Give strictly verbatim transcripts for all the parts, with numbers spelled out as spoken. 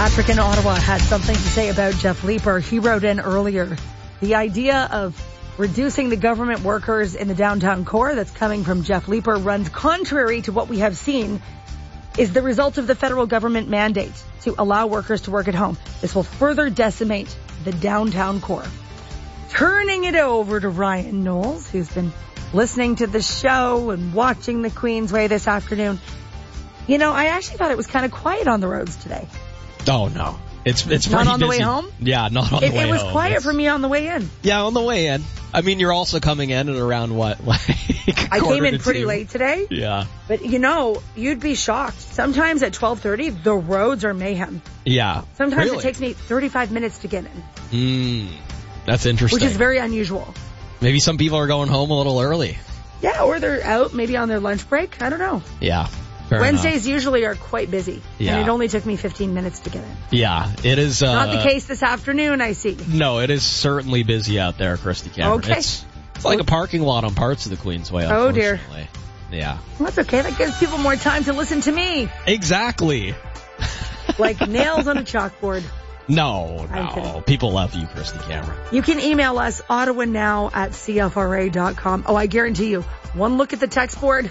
Patrick in Ottawa had something to say about Jeff Leeper. He wrote in earlier, the idea of reducing the government workers in the downtown core that's coming from Jeff Leeper runs contrary to what we have seen is the result of the federal government mandate to allow workers to work at home. This will further decimate the downtown core. Turning it over to Ryan Knowles, who's been listening to the show and watching the Queensway this afternoon. You know, I actually thought it was kind of quiet on the roads today. Oh, no. It's it's not pretty on the busy. way home? Yeah, not on it, the way home. It was home. quiet it's, for me on the way in. Yeah, on the way in. I mean, you're also coming in at around what? Like I came in to pretty two. late today. Yeah. But, you know, you'd be shocked. Sometimes at twelve thirty, the roads are mayhem. Yeah. Sometimes really? it takes me thirty-five minutes to get in. Mm, that's interesting. Which is very unusual. Maybe some people are going home a little early. Yeah, or they're out maybe on their lunch break. I don't know. Yeah. Fair Wednesdays enough. usually are quite busy. Yeah. And it only took me fifteen minutes to get in. Yeah, it is. Uh, Not the case this afternoon, I see. No, it is certainly busy out there, Christy Cameron. Okay. It's, it's like a parking lot on parts of the Queensway, Oh, dear. Yeah. Well, that's okay. That gives people more time to listen to me. Exactly. Like nails on a chalkboard. No, no. People love you, Christy Cameron. You can email us, ottawa now at c f r a dot com. Oh, I guarantee you, one look at the text board.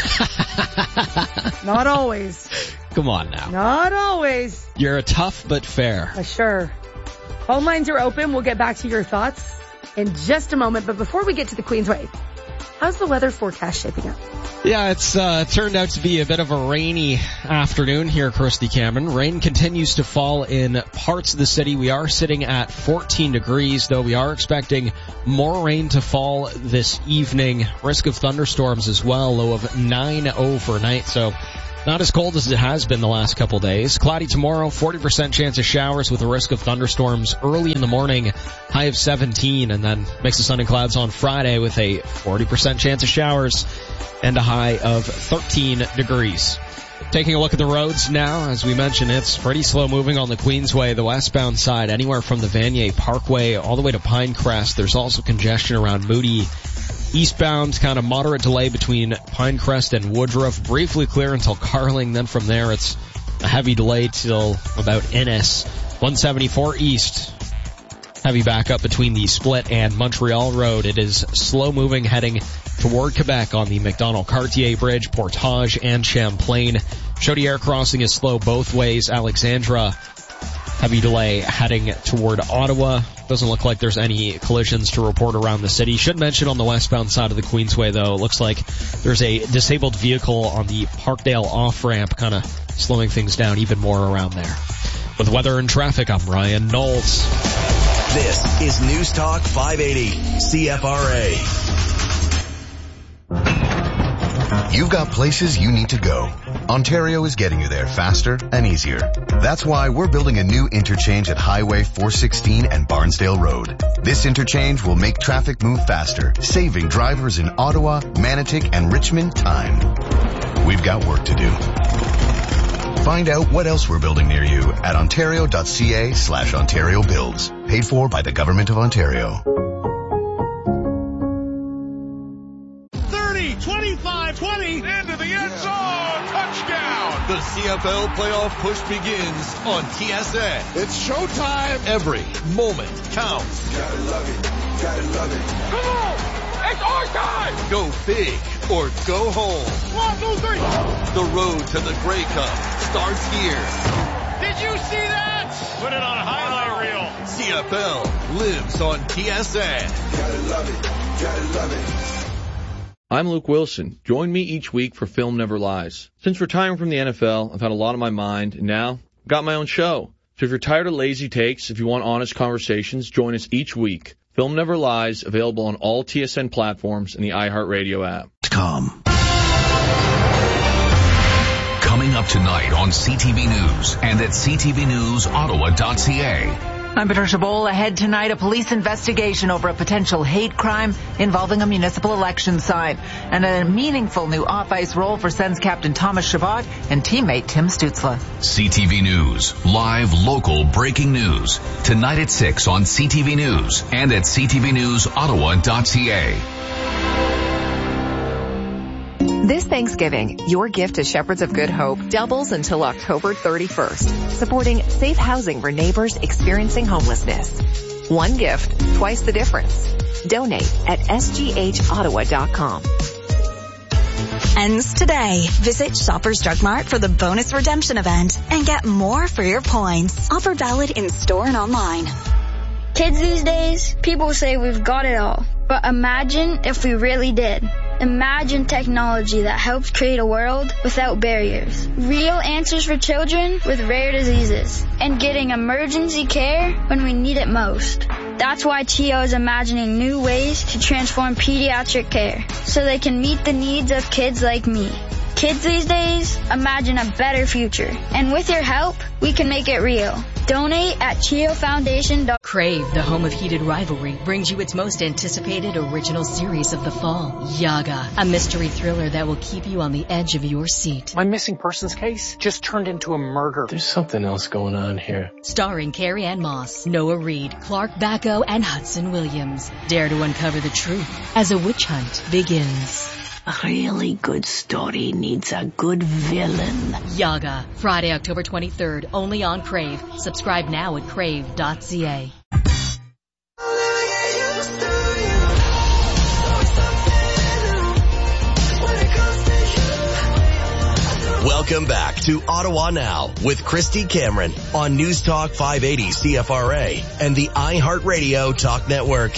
Not always. Come on now. Not always. You're a tough but fair. Uh, sure. Phone lines are open. We'll get back to your thoughts in just a moment. But before we get to the Queensway, how's the weather forecast shaping up? Yeah, it's uh, turned out to be a bit of a rainy afternoon here, Christy Cameron. Rain continues to fall in parts of the city. We are sitting at fourteen degrees, though we are expecting more rain to fall this evening. Risk of thunderstorms as well, low of nine overnight, so not as cold as it has been the last couple days. Cloudy tomorrow, forty percent chance of showers with a risk of thunderstorms early in the morning, high of seventeen, and then mix of sun and clouds on Friday with a forty percent chance of showers and a high of thirteen degrees. Taking a look at the roads now, as we mentioned, it's pretty slow moving on the Queensway, the westbound side, anywhere from the Vanier Parkway all the way to Pinecrest. There's also congestion around Moody. Eastbound, kind of moderate delay between Pinecrest and Woodruff. Briefly clear until Carling. Then from there, it's a heavy delay till about Innis. one seventy-four East. Heavy backup between the Split and Montreal Road. It is slow moving heading toward Quebec on the McDonald-Cartier Bridge, Portage, and Champlain. Chaudière crossing is slow both ways. Alexandra, heavy delay heading toward Ottawa. Doesn't look like there's any collisions to report around the city. Should mention on the westbound side of the Queensway, though, it looks like there's a disabled vehicle on the Parkdale off-ramp, kind of slowing things down even more around there. With weather and traffic, I'm Ryan Knowles. This is News Talk five eighty, C F R A. You've got places you need to go. Ontario is getting you there faster and easier. That's why we're building a new interchange at Highway four sixteen and Barnsdale Road. This interchange will make traffic move faster, saving drivers in Ottawa, Manotick, and Richmond time. We've got work to do. Find out what else we're building near you at ontario.ca slash Ontario Builds. Paid for by the Government of Ontario. thirty, twenty-five, twenty, into the end zone, touchdown! The C F L playoff push begins on T S N. It's showtime! Every moment counts. Gotta love it, gotta love it. Come on! It's our time! Go big or go home. One, two, three! The road to the Grey Cup starts here. Did you see that? Put it on a highlight reel. C F L lives on T S N. Gotta love it, gotta love it. I'm Luke Wilson. Join me each week for Film Never Lies. Since retiring from the N F L, I've had a lot on my mind, and now I've got my own show. So if you're tired of lazy takes, if you want honest conversations, join us each week. Film Never Lies, available on all T S N platforms and the iHeartRadio app. Com. Coming up tonight on C T V News and at c t v news ottawa dot c a. I'm Patricia Bowl. Ahead tonight, a police investigation over a potential hate crime involving a municipal election sign, and a meaningful new off-ice role for Sens captain Thomas Chabot and teammate Tim Stützle. C T V News, live local breaking news. Tonight at six on C T V News and at c t v news ottawa dot c a. This Thanksgiving, your gift to Shepherds of Good Hope doubles until October thirty-first, supporting safe housing for neighbors experiencing homelessness. One gift, twice the difference. Donate at s g h ottawa dot com. Ends today. Visit Shoppers Drug Mart for the bonus redemption event and get more for your points. Offer valid in store and online. Kids these days, people say we've got it all. But imagine if we really did. Imagine technology that helps create a world without barriers. Real answers for children with rare diseases. And getting emergency care when we need it most. That's why T I O is imagining new ways to transform pediatric care so they can meet the needs of kids like me. Kids these days, imagine a better future. And with your help, we can make it real. Donate at Chio Foundation. Crave, the home of heated rivalry, brings you its most anticipated original series of the fall, Yaga, a mystery thriller that will keep you on the edge of your seat. My missing persons case just turned into a murder. There's something else going on here. Starring Carrie Ann Moss, Noah Reid, Clark Bacco, and Hudson Williams. Dare to uncover the truth as a witch hunt begins. A really good story needs a good villain. Yaga, Friday, October twenty-third, only on Crave. Subscribe now at crave dot c a. Welcome back to Ottawa Now with Christy Cameron on News Talk five eighty C F R A and the iHeartRadio Talk Network.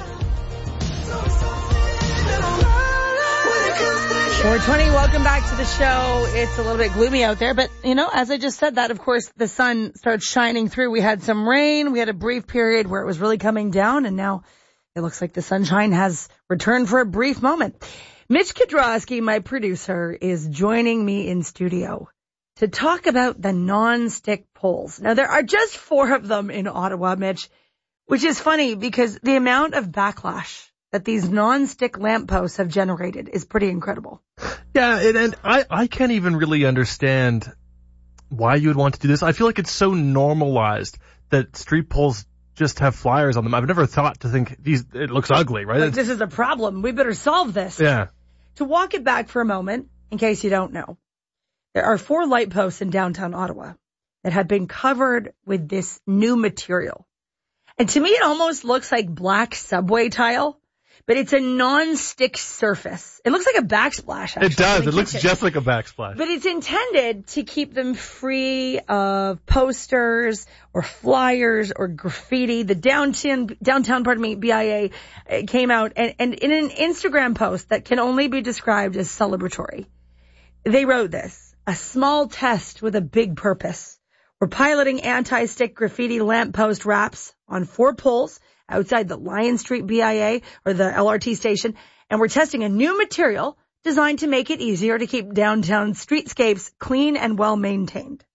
four twenty, welcome back to the show. It's a little bit gloomy out there, but, you know, as I just said that, of course, the sun starts shining through. We had some rain. We had a brief period where it was really coming down, and now it looks like the sunshine has returned for a brief moment. Mitch Kudrowski, my producer, is joining me in studio to talk about the non-stick poles. Now, there are just four of them in Ottawa, Mitch, which is funny because the amount of backlash that these non-stick lampposts have generated is pretty incredible. Yeah, and, and I, I can't even really understand why you would want to do this. I feel like it's so normalized that street poles just have flyers on them. I've never thought to think these. It looks ugly, right? Like, this is a problem. We better solve this. Yeah. To walk it back for a moment, in case you don't know, there are four light posts in downtown Ottawa that have been covered with this new material. And to me, it almost looks like black subway tile. But it's a non-stick surface. It looks like a backsplash, actually. It does. It looks just like a backsplash. But it's intended to keep them free of posters or flyers or graffiti. The downtown, downtown, pardon me, B I A came out and, and in an Instagram post that can only be described as celebratory, they wrote this: a small test with a big purpose. We're piloting anti-stick graffiti lamppost wraps on four poles outside the Lion Street B I A or the L R T station, and we're testing a new material designed to make it easier to keep downtown streetscapes clean and well maintained.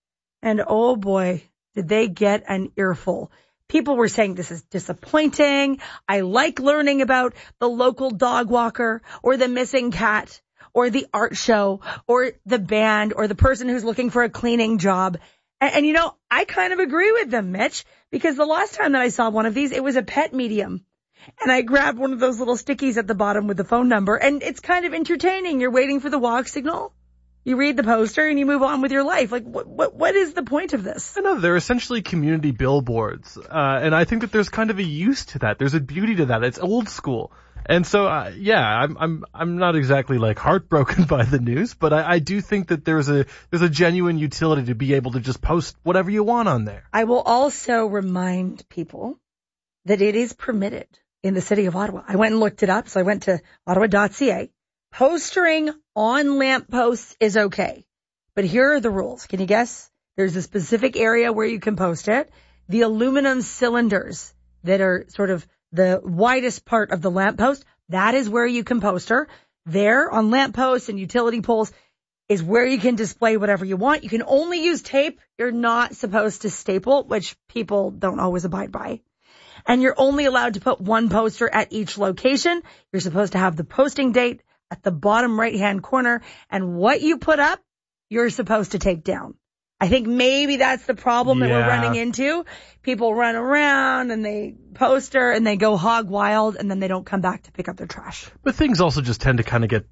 And oh boy, did they get an earful. People were saying this is disappointing. I like learning about the local dog walker or the missing cat or the art show or the band or the person who's looking for a cleaning job. And, and you know, I kind of agree with them, Mitch, because the last time that I saw one of these, it was a pet medium. And I grabbed one of those little stickies at the bottom with the phone number, and it's kind of entertaining. You're waiting for the walk signal. You read the poster and you move on with your life. Like, what, what, what is the point of this? I know, they're essentially community billboards. Uh, and I think that there's kind of a use to that. There's a beauty to that. It's old school. And so, uh, yeah, I'm, I'm, I'm not exactly like heartbroken by the news, but I, I do think that there's a, there's a genuine utility to be able to just post whatever you want on there. I will also remind people that it is permitted in the city of Ottawa. I went and looked it up. So I went to ottawa dot c a. Postering on lampposts is okay. But here are the rules. Can you guess? There's a specific area where you can post it. The aluminum cylinders that are sort of the widest part of the lamppost, that is where you can poster. There on lampposts and utility poles is where you can display whatever you want. You can only use tape. You're not supposed to staple, which people don't always abide by. And you're only allowed to put one poster at each location. You're supposed to have the posting date at the bottom right-hand corner. And what you put up, you're supposed to take down. I think maybe that's the problem that yeah. we're running into. People run around and they poster and they go hog wild and then they don't come back to pick up their trash. But things also just tend to kind of get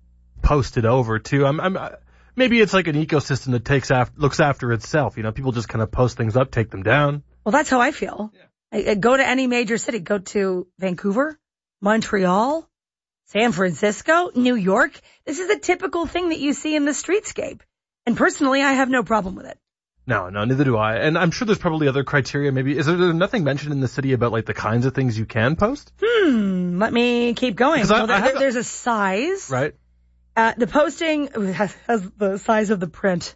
posted over too. I'm, I'm, maybe it's like an ecosystem that takes after, looks after itself. You know, people just kind of post things up, take them down. Well, that's how I feel. Yeah. I, I go to any major city, go to Vancouver, Montreal, San Francisco, New York. This is a typical thing that you see in the streetscape. And personally, I have no problem with it. No, no, neither do I. And I'm sure there's probably other criteria. Maybe, is there nothing mentioned in the city about like the kinds of things you can post? Hmm, let me keep going. I, well, there, I there's a size. Right. Uh, the posting has, has the size of the print.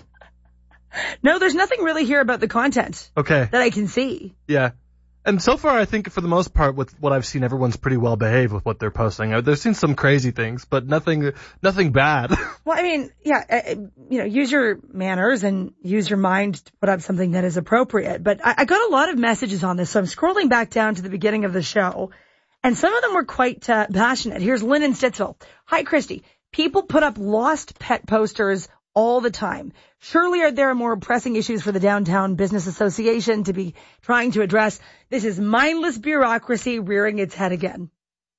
No, there's nothing really here about the content. Okay. That I can see. Yeah. And so far, I think for the most part, with what I've seen, everyone's pretty well behaved with what they're posting. I've seen some crazy things, but nothing, nothing bad. Well, I mean, yeah, uh, you know, use your manners and use your mind to put up something that is appropriate. But I, I got a lot of messages on this, so I'm scrolling back down to the beginning of the show, and some of them were quite uh, passionate. Here's Lynn in Stittsville. Hi, Christy. People put up lost pet posters all the time. Surely are there more pressing issues for the Downtown Business Association to be trying to address? This is mindless bureaucracy rearing its head again.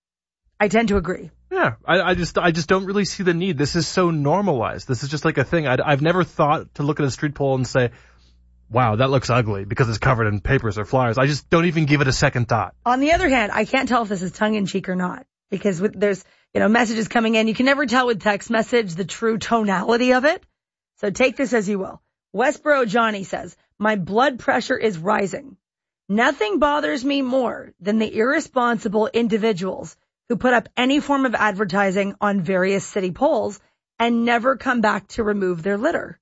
I tend to agree. Yeah, I, I just I just don't really see the need. This is so normalized. This is just like a thing. I'd, I've never thought to look at a street pole and say, wow, that looks ugly because it's covered in papers or flyers. I just don't even give it a second thought. On the other hand, I can't tell if this is tongue-in-cheek or not because with, there's, you know, messages coming in. You can never tell with text message the true tonality of it. So take this as you will. Westboro Johnny says, my blood pressure is rising. Nothing bothers me more than the irresponsible individuals who put up any form of advertising on various city poles and never come back to remove their litter.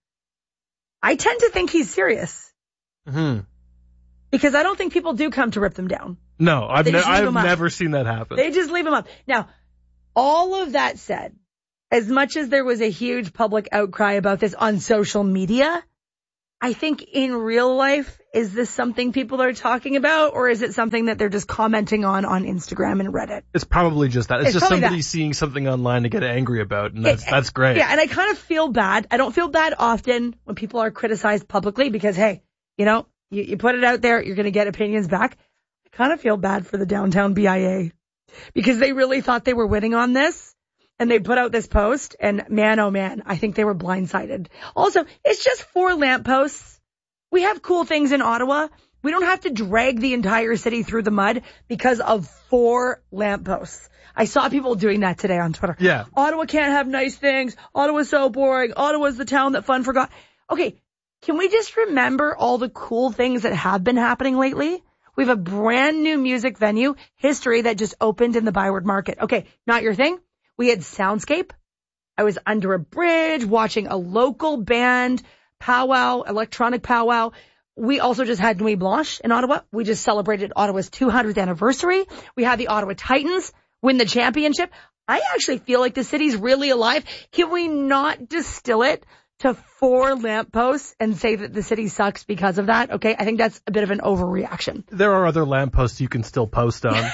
I tend to think he's serious. Mm-hmm. Because I don't think people do come to rip them down. No, I've, ne- I've never seen that happen. They just leave them up. Now, all of that said, as much as there was a huge public outcry about this on social media, I think in real life, is this something people are talking about, or is it something that they're just commenting on on Instagram and Reddit? It's probably just that. It's, it's just somebody that. seeing something online to get angry about, and that's it, that's great. Yeah, and I kind of feel bad. I don't feel bad often when people are criticized publicly because, hey, you know, you, you put it out there, you're going to get opinions back. I kind of feel bad for the downtown B I A because they really thought they were winning on this. And they put out this post, and man, oh man, I think they were blindsided. Also, it's just four lampposts. We have cool things in Ottawa. We don't have to drag the entire city through the mud because of four lampposts. I saw people doing that today on Twitter. Yeah. Ottawa can't have nice things. Ottawa's so boring. Ottawa's the town that fun forgot. Okay, can we just remember all the cool things that have been happening lately? We have a brand new music venue, History, that just opened in the Byward Market. Okay, not your thing? We had Soundscape. I was under a bridge watching a local band powwow, electronic powwow. We also just had Nuit Blanche in Ottawa. We just celebrated Ottawa's two hundredth anniversary. We had the Ottawa Titans win the championship. I actually feel like the city's really alive. Can we not distill it to four lampposts and say that the city sucks because of that? Okay, I think that's a bit of an overreaction. There are other lampposts you can still post on.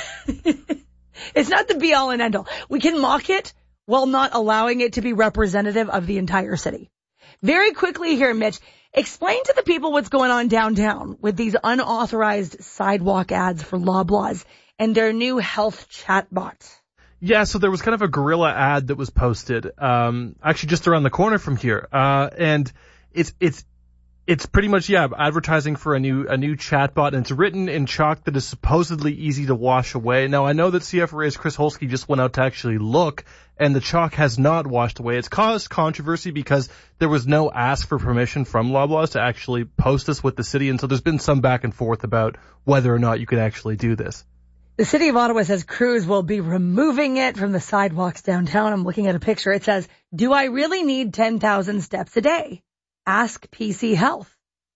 It's not the be all and end all. We can mock it while not allowing it to be representative of the entire city. Very quickly here, Mitch, explain to the people what's going on downtown with these unauthorized sidewalk ads for Loblaws and their new health chatbot. Yeah, so there was kind of a guerrilla ad that was posted, um, actually just around the corner from here. Uh, and it's, it's, It's pretty much, yeah, advertising for a new a new chatbot, and it's written in chalk that is supposedly easy to wash away. Now, I know that C F R A's Chris Holsky just went out to actually look, and the chalk has not washed away. It's caused controversy because there was no ask for permission from Loblaws to actually post this with the city, and so there's been some back and forth about whether or not you can actually do this. The city of Ottawa says crews will be removing it from the sidewalks downtown. I'm looking at a picture. It says, do I really need ten thousand steps a day? Ask P C Health.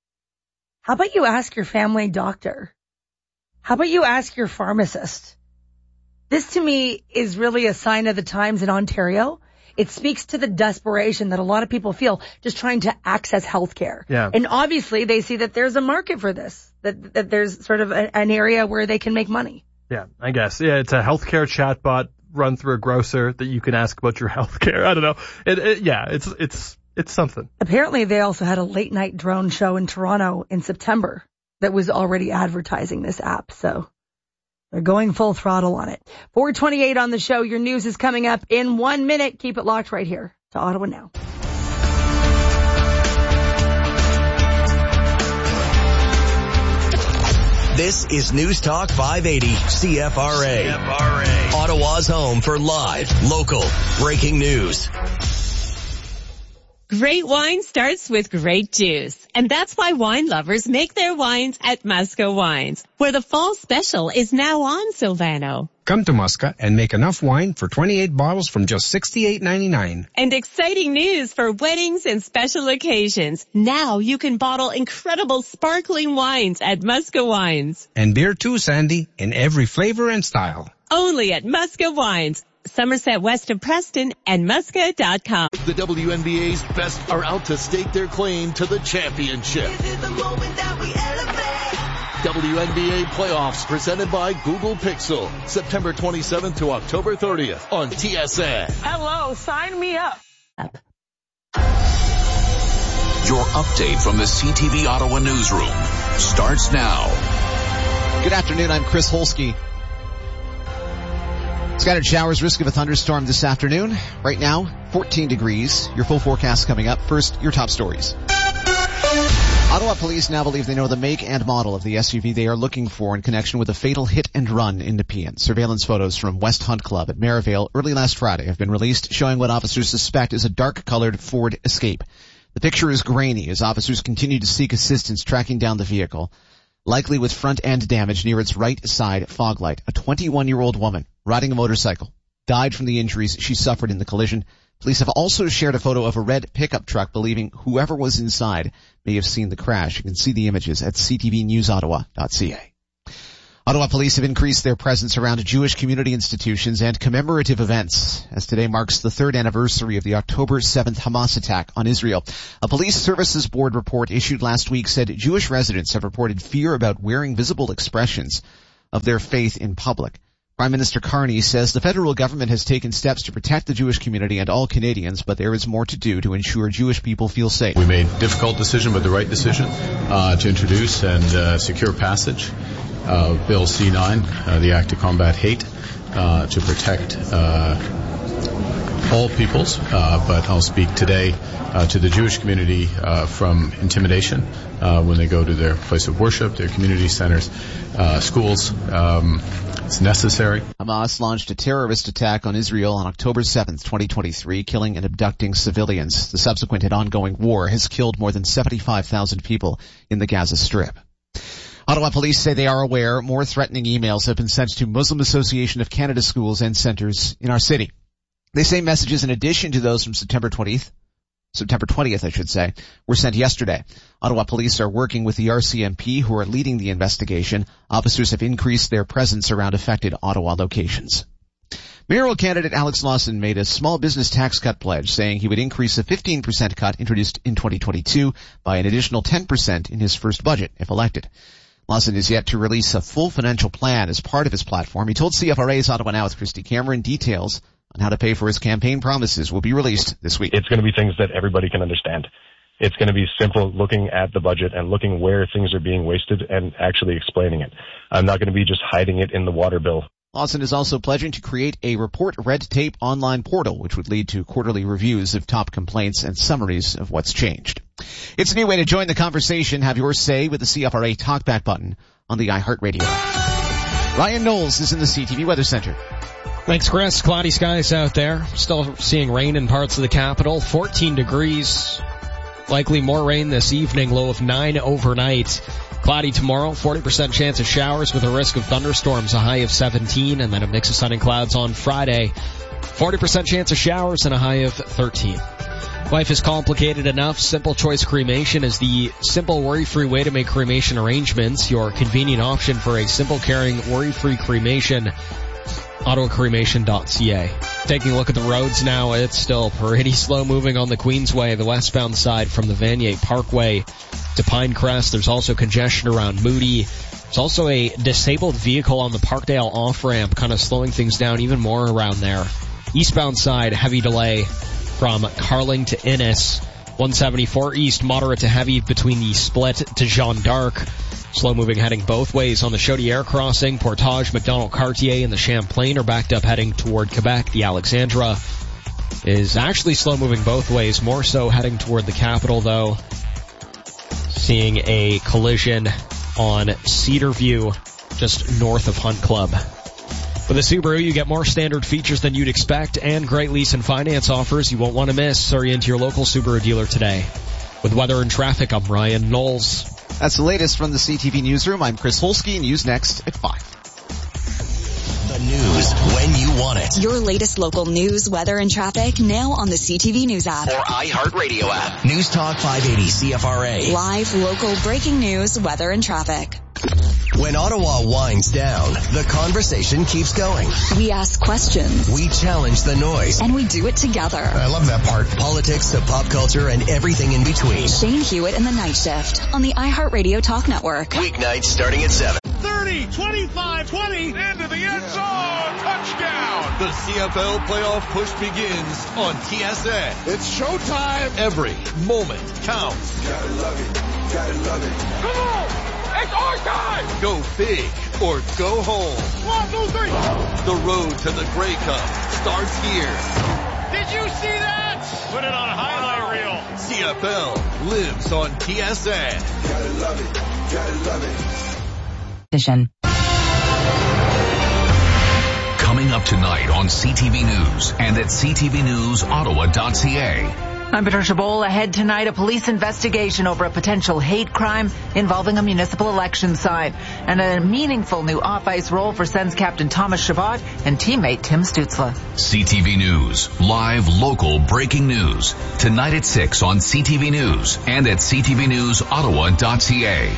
How about you ask your family doctor? How about you ask your pharmacist? This to me is really a sign of the times in Ontario. It speaks to the desperation that a lot of people feel just trying to access healthcare. Yeah. And obviously they see that there's a market for this, that, that there's sort of a, an area where they can make money. Yeah, I guess. Yeah, it's a healthcare chatbot run through a grocer that you can ask about your healthcare. I don't know. It, it, yeah, it's, it's, It's something. Apparently, they also had a late night drone show in Toronto in September that was already advertising this app. So They're going full throttle on it. four twenty-eight on the show. Your news is coming up in one minute. Keep it locked right here to Ottawa Now. This is News Talk five eighty C F R A. C F R A. Ottawa's home for live, local, breaking news. Great wine starts with great juice. And that's why wine lovers make their wines at Musca Wines, where the fall special is now on, Silvano. Come to Musca and make enough wine for twenty-eight bottles from just sixty-eight ninety-nine. And exciting news for weddings and special occasions. Now you can bottle incredible sparkling wines at Musca Wines. And beer too, Sandy, in every flavor and style. Only at Musca Wines. Somerset west of Preston and Musca dot com. The W N B A's best are out to stake their claim to the championship. This is the moment that we elevate. W N B A playoffs presented by Google Pixel. September twenty-seventh to October thirtieth on T S N. Hello, sign me up. Your update from the C T V Ottawa newsroom starts now. Good afternoon, I'm Chris Holsky. Scattered showers, risk of a thunderstorm this afternoon. Right now, fourteen degrees. Your full forecast coming up. First, your top stories. Ottawa police now believe they know the make and model of the S U V they are looking for in connection with a fatal hit and run in Nepean. Surveillance photos from West Hunt Club at Merivale early last Friday have been released, showing what officers suspect is a dark-colored Ford Escape. The picture is grainy as officers continue to seek assistance tracking down the vehicle, likely with front-end damage near its right side fog light. A twenty-one-year-old woman riding a motorcycle died from the injuries she suffered in the collision. Police have also shared a photo of a red pickup truck, believing whoever was inside may have seen the crash. You can see the images at c t v news ottawa dot c a. Ottawa police have increased their presence around Jewish community institutions and commemorative events, as today marks the third anniversary of the October seventh Hamas attack on Israel. A police services board report issued last week said Jewish residents have reported fear about wearing visible expressions of their faith in public. Prime Minister Carney says the federal government has taken steps to protect the Jewish community and all Canadians, but there is more to do to ensure Jewish people feel safe. We made a difficult decision, but the right decision, uh, to introduce and uh, secure passage of uh, Bill C nine, uh, the Act to Combat Hate, uh, to protect uh, all peoples, uh, but I'll speak today uh, to the Jewish community uh, from intimidation uh, when they go to their place of worship, their community centers, uh, schools. Um, It's necessary. Hamas launched a terrorist attack on Israel on October seventh, twenty twenty-three, killing and abducting civilians. The subsequent and ongoing war has killed more than seventy-five thousand people in the Gaza Strip. Ottawa police say they are aware more threatening emails have been sent to Muslim Association of Canada schools and centers in our city. They say messages in addition to those from September twentieth, September twentieth, I should say, were sent yesterday. Ottawa police are working with the R C M P, who are leading the investigation. Officers have increased their presence around affected Ottawa locations. Mayoral candidate Alex Lawson made a small business tax cut pledge, saying he would increase a fifteen percent cut introduced in twenty twenty-two by an additional ten percent in his first budget, if elected. Lawson is yet to release a full financial plan as part of his platform. He told C F R A's Ottawa Now with Christy Cameron details on how to pay for his campaign promises will be released this week. It's going to be things that everybody can understand. It's going to be simple looking at the budget and looking where things are being wasted and actually explaining it. I'm not going to be just hiding it in the water bill. Lawson is also pledging to create a report red tape online portal, which would lead to quarterly reviews of top complaints and summaries of what's changed. It's a new way to join the conversation. Have your say with the C F R A Talkback button on the iHeartRadio. Ryan Knowles is in the C T V Weather Center. Thanks, Chris. Cloudy skies out there. Still seeing rain in parts of the capital. fourteen degrees. Likely more rain this evening. Low of nine overnight. Cloudy tomorrow. forty percent chance of showers with a risk of thunderstorms. A high of seventeen. And then a mix of sun and clouds on Friday. forty percent chance of showers and a high of thirteen. Life is complicated enough. Simple Choice Cremation is the simple, worry-free way to make cremation arrangements. Your convenient option for a simple, caring, worry-free cremation. ottawa cremation dot c a. Taking a look at the roads now, it's still pretty slow moving on the Queensway, the westbound side from the Vanier Parkway to Pinecrest. There's also congestion around Moody. There's also a disabled vehicle on the Parkdale off-ramp, kind of slowing things down even more around there. Eastbound side, heavy delay from Carling to Innis. one seventy-four east, moderate to heavy between the split to Jeanne d'Arc. Slow moving heading both ways on the Chaudière crossing. Portage, McDonald Cartier, and the Champlain are backed up heading toward Quebec. The Alexandra is actually slow moving both ways, more so heading toward the capital though. Seeing a collision on Cedar View, just north of Hunt Club. With a Subaru, you get more standard features than you'd expect and great lease and finance offers you won't want to miss. Hurry into your local Subaru dealer today. With weather and traffic, I'm Ryan Knowles. That's the latest from the C T V Newsroom. I'm Chris Holsky. News next at five. The news when you want it. Your latest local news, weather, and traffic now on the C T V News app. Or iHeartRadio app. News Talk five eighty C F R A. Live, local, breaking news, weather, and traffic. When Ottawa winds down, the conversation keeps going. We ask questions. We challenge the noise. And we do it together. I love that part. Politics to pop culture and everything in between. Shane Hewitt and the Night Shift on the iHeartRadio Talk Network. Weeknights starting at seven. thirty, twenty-five, twenty, into the end zone. Touchdown. The C F L playoff push begins on T S N. It's showtime. Every moment counts. Gotta love it. Gotta love it. Come on. It's our time! Go big or go home. One, two, three. The road to the Grey Cup starts here. Did you see that? Put it on a highlight reel. C F L lives on T S N. Gotta love it. Gotta love it. Vision. Coming up tonight on C T V News and at c t v news ottawa dot c a. I'm Patricia Bowl. Ahead tonight, a police investigation over a potential hate crime involving a municipal election site and a meaningful new off-ice role for Sens captain Thomas Chabot and teammate Tim Stutzla. C T V News, live local breaking news. Tonight at six on C T V News and at c t v news ottawa dot c a.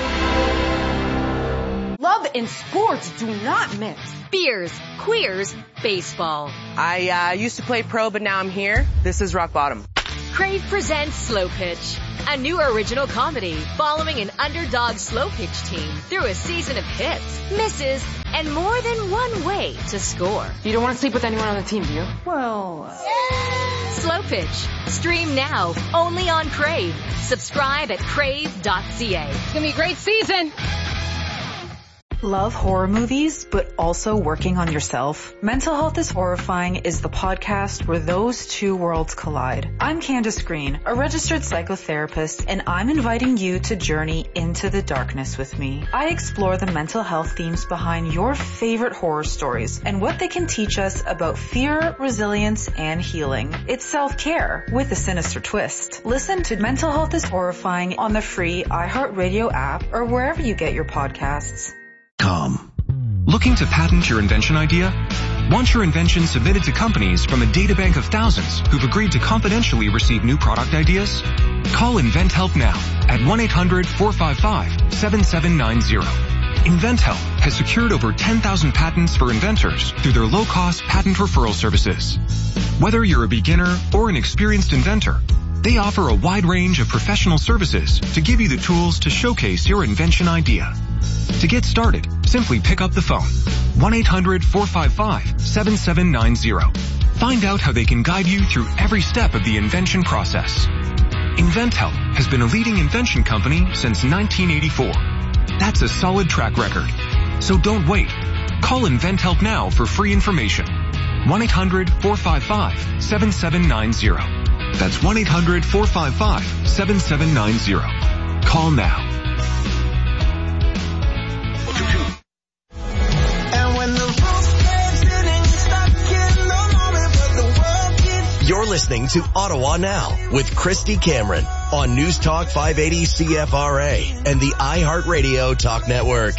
Love and sports do not mix. Beers, queers, baseball. I uh, used to play pro, but now I'm here. This is rock bottom. Crave presents Slow Pitch, a new original comedy following an underdog slow pitch team through a season of hits, misses, and more than one way to score. You don't want to sleep with anyone on the team, do you? Well, uh... Slow Pitch. Stream now, only on Crave. Subscribe at crave dot c a. It's gonna be a great season. Love horror movies, but also working on yourself? Mental Health is Horrifying is the podcast where those two worlds collide. I'm Candace Green, a registered psychotherapist, and I'm inviting you to journey into the darkness with me. I explore the mental health themes behind your favorite horror stories and what they can teach us about fear, resilience, and healing. It's self-care with a sinister twist. Listen to Mental Health is Horrifying on the free iHeartRadio app or wherever you get your podcasts. Com. Looking to patent your invention idea? Want your invention submitted to companies from a databank of thousands who've agreed to confidentially receive new product ideas? Call InventHelp now at one eight hundred four five five seven seven nine zero. InventHelp has secured over ten thousand patents for inventors through their low-cost patent referral services. Whether you're a beginner or an experienced inventor, they offer a wide range of professional services to give you the tools to showcase your invention idea. To get started, simply pick up the phone. one eight hundred four five five seven seven nine zero. Find out how they can guide you through every step of the invention process. InventHelp has been a leading invention company since nineteen eighty-four. That's a solid track record. So don't wait. Call InventHelp now for free information. one eight hundred four five five seven seven nine zero. That's one eight hundred four five five seven seven nine zero. Call now. You're listening to Ottawa Now with Christy Cameron on News Talk five eighty C F R A and the iHeartRadio Talk Network.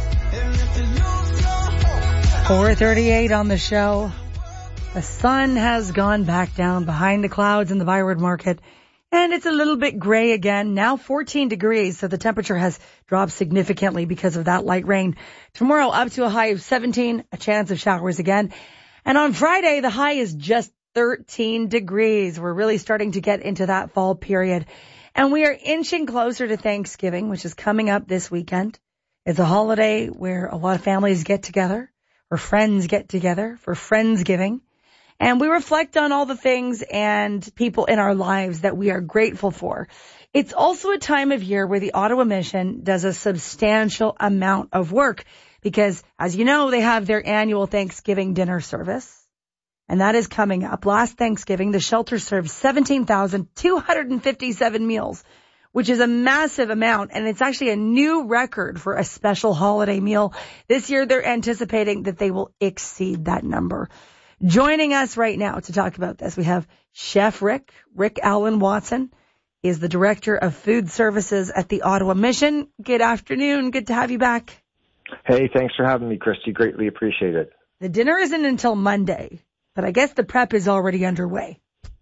four thirty-eight on the show. The sun has gone back down behind the clouds in the Byward Market, and it's a little bit gray again. Now fourteen degrees, so the temperature has dropped significantly because of that light rain. Tomorrow up to a high of seventeen, a chance of showers again. And on Friday, the high is just thirteen degrees. We're really starting to get into that fall period. And we are inching closer to Thanksgiving, which is coming up this weekend. It's a holiday where a lot of families get together, or friends get together for Friendsgiving. And we reflect on all the things and people in our lives that we are grateful for. It's also a time of year where the Ottawa Mission does a substantial amount of work because, as you know, they have their annual Thanksgiving dinner service. And that is coming up. Last Thanksgiving, the shelter served seventeen thousand two hundred fifty-seven meals, which is a massive amount. And it's actually a new record for a special holiday meal. This year, they're anticipating that they will exceed that number. Joining us right now to talk about this, we have Chef Rick, Rick Allen Watson. He is the Director of Food Services at the Ottawa Mission. Good afternoon. Good to have you back. Hey, thanks for having me, Christy. Greatly appreciate it. The dinner isn't until Monday, but I guess the prep is already underway.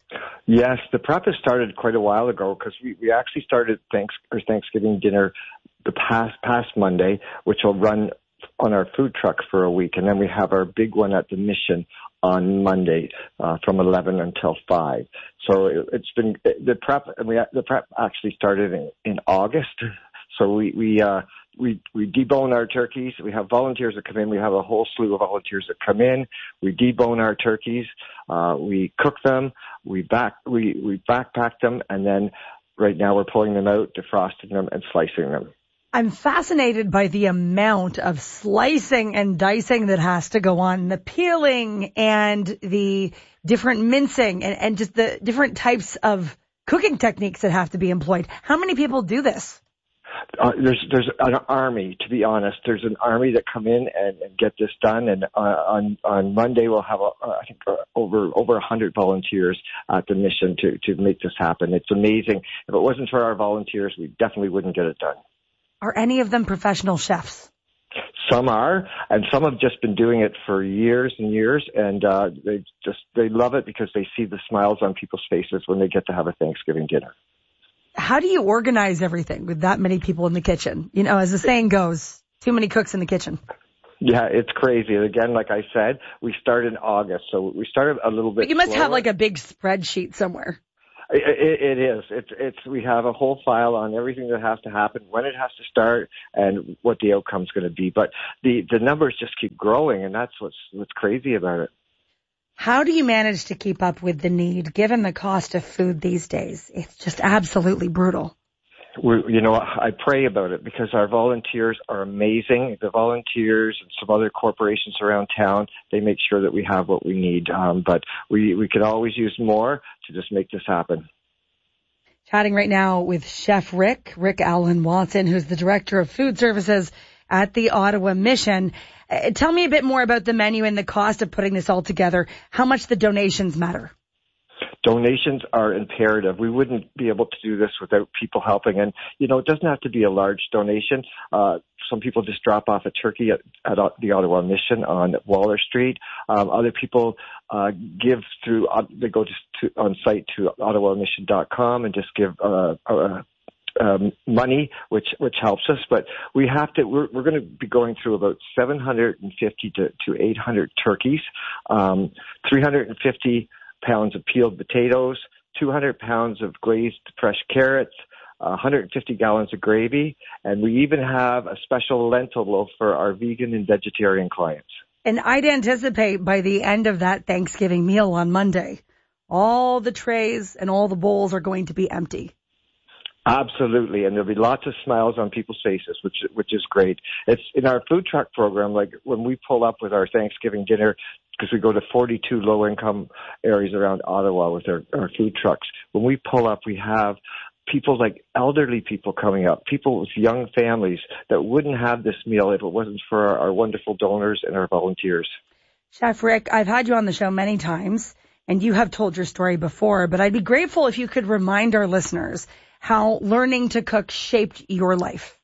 Yes, the prep has started quite a while ago because we, we actually started thanks, our Thanksgiving dinner the past past Monday, which will run on our food truck for a week, and then we have our big one at the Mission on Monday uh, from eleven until five. So it, it's been the prep. And we the prep actually started in, in August. So we we uh, we we debone our turkeys. We have volunteers that come in. We have a whole slew of volunteers that come in. We debone our turkeys. Uh, we cook them. We back we we backpack them, and then right now we're pulling them out, defrosting them, and slicing them. I'm fascinated by the amount of slicing and dicing that has to go on, the peeling and the different mincing and, and just the different types of cooking techniques that have to be employed. How many people do this? Uh, there's there's an army, to be honest. There's an army that come in and, and get this done. And uh, on on Monday we'll have a, uh, I think uh, over over a hundred volunteers at the Mission to to make this happen. It's amazing. If it wasn't for our volunteers, we definitely wouldn't get it done. Are any of them professional chefs? Some are, and some have just been doing it for years and years, and uh, they just they love it because they see the smiles on people's faces when they get to have a Thanksgiving dinner. How do you organize everything with that many people in the kitchen? You know, as the saying goes, too many cooks in the kitchen. Yeah, it's crazy. Again, like I said, we started in August, so we started a little bit But you must slower. have like a big spreadsheet somewhere. It, it, it is. It's, it's, we have a whole file on everything that has to happen, when it has to start, and what the outcome's going to be. But the, the numbers just keep growing, and that's what's, what's crazy about it. How do you manage to keep up with the need, given the cost of food these days? It's just absolutely brutal. We, you know, I pray about it because our volunteers are amazing. The volunteers and some other corporations around town, they make sure that we have what we need. Um, but we, we could always use more to just make this happen. Chatting right now with Chef Rick, Rick Allen Watson, who's the Director of Food Services at the Ottawa Mission. Uh, tell me a bit more about the menu and the cost of putting this all together, how much the donations matter. Donations are imperative. We wouldn't be able to do this without people helping. And, you know, it doesn't have to be a large donation. Uh, some people just drop off a turkey at, at the Ottawa Mission on Waller Street. Um, other people uh, give through, uh, they go just to, on site to ottawa mission dot com and just give uh, uh, um, money, which which helps us. But we have to, we're, we're going to be going through about seven hundred fifty to, to eight hundred turkeys, um, three hundred fifty pounds of peeled potatoes, two hundred pounds of glazed fresh carrots, one hundred fifty gallons of gravy, and we even have a special lentil loaf for our vegan and vegetarian clients. And I'd anticipate by the end of that Thanksgiving meal on Monday, all the trays and all the bowls are going to be empty. Absolutely, and there'll be lots of smiles on people's faces, which which is great. It's in our food truck program, like when we pull up with our Thanksgiving dinner, because we go to forty-two low-income areas around Ottawa with our, our food trucks. When we pull up, we have people like elderly people coming up, people with young families that wouldn't have this meal if it wasn't for our, our wonderful donors and our volunteers. Chef Rick, I've had you on the show many times, and you have told your story before, but I'd be grateful if you could remind our listeners how learning to cook shaped your life.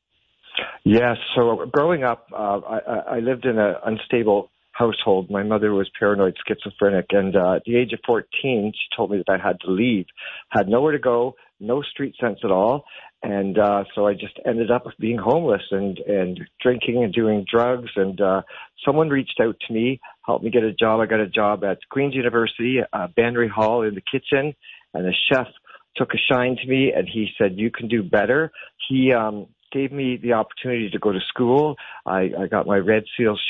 Yes, so growing up, uh, I, I lived in an unstable household. My mother was paranoid schizophrenic, and uh, at the age of fourteen, she told me that I had to leave. Had nowhere to go, no street sense at all, and uh, so I just ended up being homeless and, and drinking and doing drugs, and uh, someone reached out to me, helped me get a job. I got a job at Queen's University, uh, Bannery Hall in the kitchen, and the chef took a shine to me, and he said, you can do better. He um, gave me the opportunity to go to school. I, I got my Red Seal chef's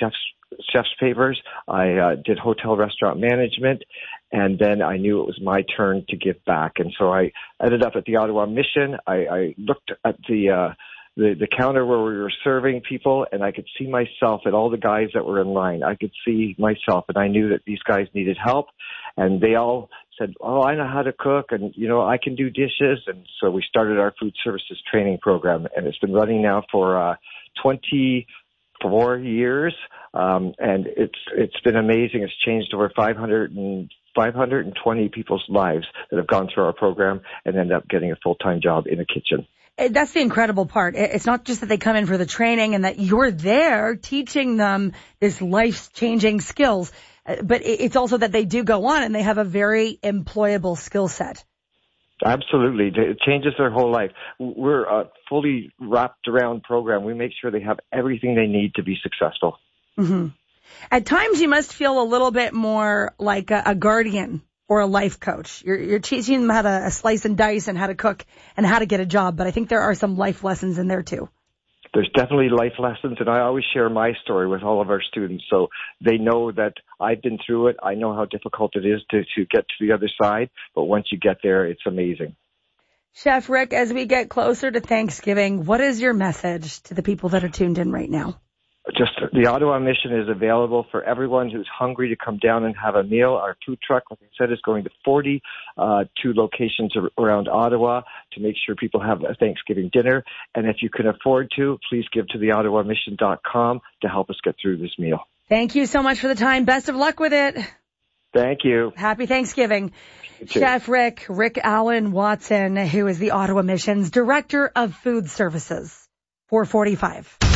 chef's papers. I uh, did hotel restaurant management, and then I knew it was my turn to give back. And so I ended up at the Ottawa Mission. I, I looked at the, uh, the the counter where we were serving people, and I could see myself and all the guys that were in line. I could see myself, and I knew that these guys needed help, and they all said, oh, I know how to cook, and, you know, I can do dishes. And so we started our food services training program, and it's been running now for uh, twenty-four years, um, and it's it's been amazing. It's changed over five hundred and five hundred twenty people's lives that have gone through our program and end up getting a full-time job in a kitchen. That's the incredible part. It's not just that they come in for the training and that you're there teaching them this life-changing skills, but it's also that they do go on and they have a very employable skill set. Absolutely. It changes their whole life. We're a fully wrapped around program. We make sure they have everything they need to be successful. Mm-hmm. At times you must feel a little bit more like a, a guardian or a life coach. You're, you're teaching them how to slice and dice and how to cook and how to get a job, but I think there are some life lessons in there too. There's definitely life lessons, and I always share my story with all of our students so they know that I've been through it. I know how difficult it is to, to get to the other side, but once you get there, it's amazing. Chef Rick, as we get closer to Thanksgiving, what is your message to the people that are tuned in right now? Just the Ottawa Mission is available for everyone who's hungry to come down and have a meal. Our food truck, like I said, is going to forty uh, two locations around Ottawa to make sure people have a Thanksgiving dinner. And if you can afford to, please give to the ottawa mission dot com to help us get through this meal. Thank you so much for the time. Best of luck with it. Thank you. Happy Thanksgiving. Chef Rick, Rick Allen Watson, who is the Ottawa Mission's Director of Food Services. four forty-five.